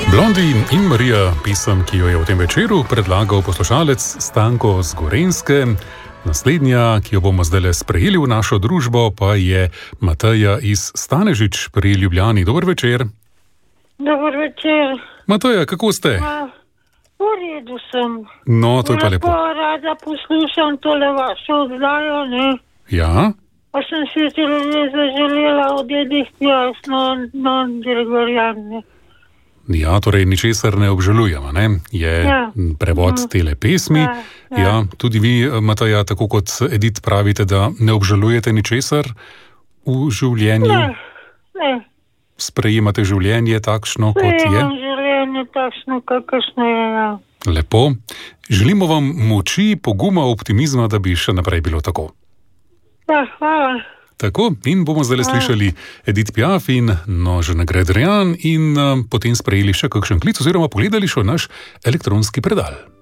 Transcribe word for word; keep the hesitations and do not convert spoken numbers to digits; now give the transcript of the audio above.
Blondi in Marija, pisem, ki jo je v tem večeru predlagal poslušalec Stanko z Gorenjske. Naslednja, ki jo bomo zdaj sprejeli v našo družbo, pa je Mateja iz Stanežič pri Ljubljani. Dober večer. Dober večer. Mateja, kako ste? Ma, v redu sem. No, to je pa lepo. Lepo rada poslušam tole vašo oddajo, ne? Ja? Pa sem si televizor želela od Edith Piaf, no, no, Gregorjan, ne? Ja, torej ničesar ne obžalujemo, ne? Je Ja. prevod Mhm. tele pesmi. Ja, ja. Ja, tudi vi, Mateja, tako kot Edith pravite, da ne obžalujete ničesar v življenju. Ne, ne. Sprejemate življenje takšno, kot je. Sprejemam življenje takšno, kakršno je, ja. Lepo. Želimo vam moči, poguma, optimizma, da bi še naprej bilo tako. Ja, hvala. Tako, in bomo zdaj slišali Edith Piaf in Nožen Gregorjan in uh, potem sprejeli še kakšen klic oziroma pogledali še naš elektronski predal.